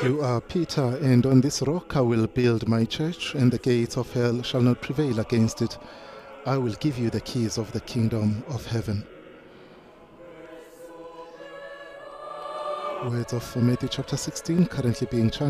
You are Peter, and on this rock I will build my church, and the gates of hell shall not prevail against it. I will give you the keys of the kingdom of heaven. Words of Matthew chapter 16, currently being chanted.